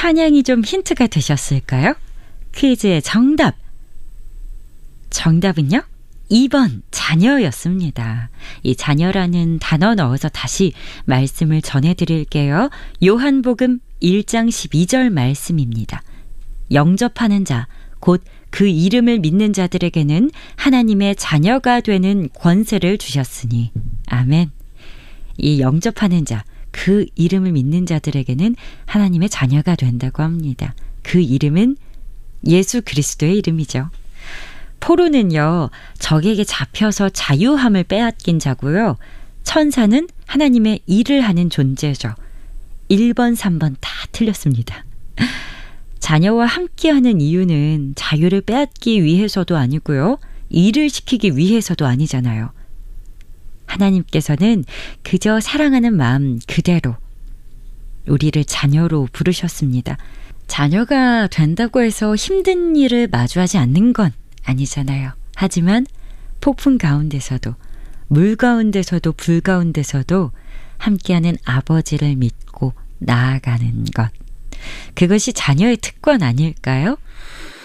찬양이 좀 힌트가 되셨을까요? 퀴즈의 정답은요? 2번 자녀였습니다. 이 자녀라는 단어 넣어서 다시 말씀을 전해드릴게요. 요한복음 1장 12절 말씀입니다. 영접하는 자, 곧 그 이름을 믿는 자들에게는 하나님의 자녀가 되는 권세를 주셨으니. 아멘. 이 영접하는 자, 그 이름을 믿는 자들에게는 하나님의 자녀가 된다고 합니다. 그 이름은 예수 그리스도의 이름이죠. 포로는요, 적에게 잡혀서 자유함을 빼앗긴 자고요. 천사는 하나님의 일을 하는 존재죠. 1번, 3번 다 틀렸습니다. 자녀와 함께하는 이유는 자유를 빼앗기 위해서도 아니고요. 일을 시키기 위해서도 아니잖아요. 하나님께서는 그저 사랑하는 마음 그대로 우리를 자녀로 부르셨습니다. 자녀가 된다고 해서 힘든 일을 마주하지 않는 건 아니잖아요. 하지만 폭풍 가운데서도, 물 가운데서도, 불 가운데서도 함께하는 아버지를 믿고 나아가는 것. 그것이 자녀의 특권 아닐까요?